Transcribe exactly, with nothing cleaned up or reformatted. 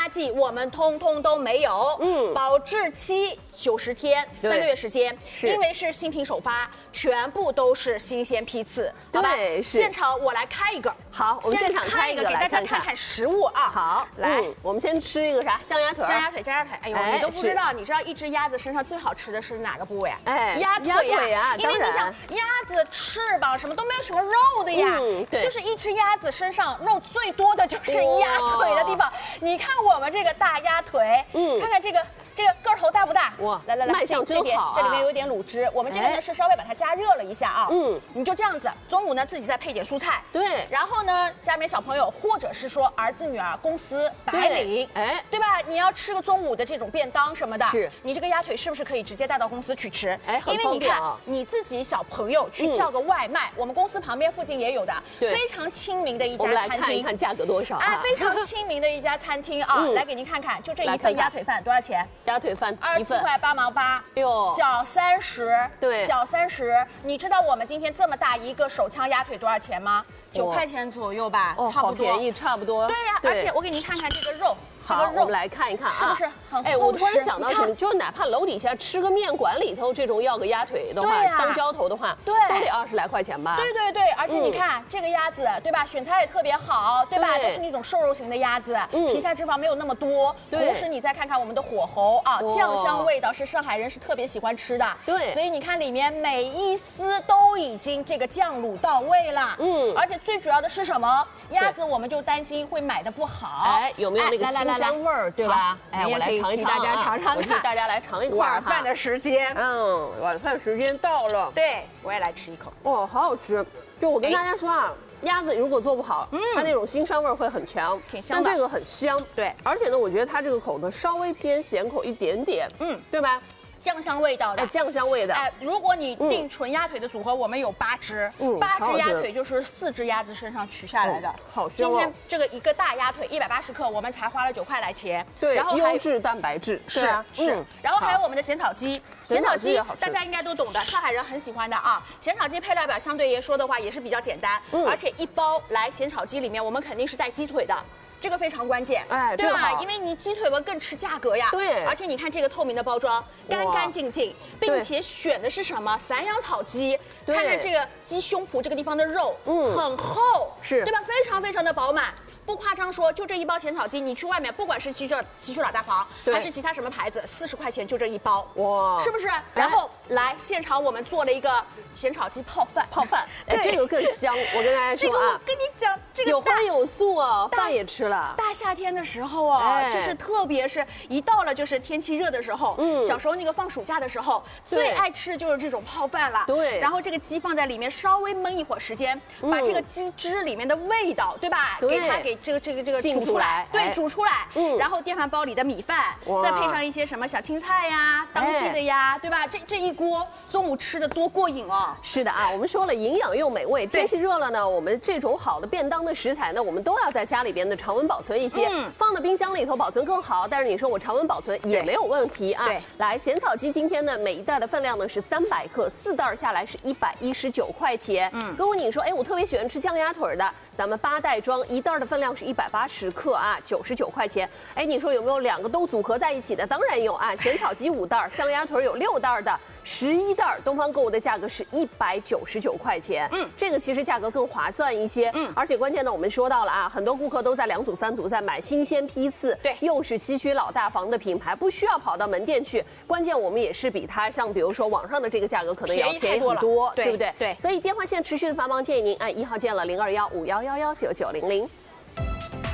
剂我们通通都没有，嗯，保质期九十天，三个月时间，因为是新品首发，全部都是新鲜批次，好吧？ 对，是。 现场我来开一个， 好，我们现场开一个， 给大家看看实物啊。 好， 来， 我们先吃一个啥？酱鸭腿。 酱鸭腿，酱鸭腿。哎呦，你都不知道，你知道一只鸭子身上最好吃的是哪个部位啊？哎，鸭腿呀，因为你想，鸭子翅膀什么都没有什么肉的呀，对，就是一只鸭子身上肉最多的就是鸭腿的地方。你看我们这个大鸭腿，嗯，看看这个。这个个头大不大？哇，来来来， 卖相真好啊！ 这里面有点卤汁，我们这个呢是稍微把它加热了一下啊。嗯，你就这样子，中午呢自己再配点蔬菜。对，然后呢，家里面小朋友或者是说儿子女儿公司白领，哎，对吧？你要吃个中午的这种便当什么的，是你这个鸭腿是不是可以直接带到公司去吃？哎，因为你看你自己小朋友去叫个外卖，我们公司旁边附近也有的，非常亲民的一家餐厅。我们来看一看价格多少？ 哎，非常亲民的一家餐厅啊，来给您看看，就这一份鸭腿饭多少钱？ 鸭腿饭二十七块八毛八，哟，小三十，对，小三十。你知道我们今天这么大一个手枪鸭腿多少钱吗？九块钱左右吧，差不多， 便宜，差不多。 对呀，而且我给您看看这个肉。 好，我们来看一看啊， 是不是很厚实？ 哎，我突然想到什么，就哪怕楼底下吃个面馆里头这种要个鸭腿的话，当浇头的话，对，都得二十来块钱吧？ 对对对，而且你看这个鸭子，对吧？选材也特别好，对吧？都是那种瘦肉型的鸭子，皮下脂肪没有那么多。同时你再看看我们的火候啊，酱香味道是上海人是特别喜欢吃的。对，所以你看里面每一丝都已经这个酱卤到位了。嗯，而且最主要的是什么？鸭子我们就担心会买的不好。哎， 有没有那个新香味儿，对吧？哎，我来尝一尝， 大家尝尝看， 我替大家来尝一块晚饭的时间， 嗯，晚饭时间到了。 对，我也来吃一口。 哇，好好吃！就我跟大家说啊，鸭子如果做不好，它那种腥膻味会很强， 挺香的。 但这个很香，对。而且呢，我觉得它这个口呢稍微偏咸口一点点，嗯，对吧？ 酱香味道的， 哎，酱香味的， 哎，如果你订纯鸭腿的组合，我们有八只，嗯，八只鸭腿就是四只鸭子身上取下来的， 好香哦。 今天这个一个大鸭腿一百八十克，我们才花了九块来钱， 对，然后优质蛋白质， 是是，然后还有我们的咸炒鸡，咸炒鸡大家应该都懂的，上海人很喜欢的啊。咸炒鸡配料表相对来说的话也是比较简单，而且一包来咸炒鸡里面我们肯定是带鸡腿的。这个非常关键，哎，对吧？因为你鸡腿嘛更吃价格呀，对。而且你看这个透明的包装，干干净净，并且选的是什么散养草鸡？看看这个鸡胸脯这个地方的肉，嗯，很厚，是对吧？非常非常的饱满。不夸张说，就这一包咸炒鸡，你去外面不管是西区西区老大房，还是其他什么牌子，四十块钱就这一包，哇，是不是？然后来现场我们做了一个咸炒鸡泡饭， 泡饭，哎，这个更香。我跟大家说啊， 这个我跟你讲，这个有荤有素啊，饭也吃了。 大夏天的时候啊，就是特别是一到了就是天气热的时候，嗯，小时候那个放暑假的时候，最爱吃的就是这种泡饭了。对，然后这个鸡放在里面稍微焖一会儿时间，把这个鸡汁里面的味道，对吧？给它给这个这个这个煮出来，对，煮出来，嗯，然后电饭煲里的米饭，再配上一些什么小青菜呀、当季的呀，对吧？这这一锅中午吃的多过瘾哦。 是的啊，我们说了营养又美味，天气热了呢，我们这种好的便当的食材呢，我们都要在家里边的常温保存一些，嗯，放到冰箱里头保存更好。但是你说我常温保存也没有问题啊。对，来咸草鸡今天呢，每一袋的分量呢是三百克，四袋下来是一百一十九块钱。嗯，如果你说哎，我特别喜欢吃酱鸭腿的，咱们八袋装，一袋的分量是一百八十克啊，九十九块钱。哎，你说有没有两个都组合在一起的？当然有啊，咸草鸡五袋，酱鸭腿有六袋的，十一袋。东方购物的价格是一百九十九块钱。嗯，这个其实价格更划算一些。嗯，而且关键呢，我们说到了啊，很多顾客都在两组三组在买新鲜批次，对，又是西区老大房的品牌，不需要跑到门店去。关键我们也是比它像比如说网上的这个价格可能也要便宜很多，对不对？对，所以电话线持续的繁忙，建议您按一号键了零二幺五幺幺幺九九零零。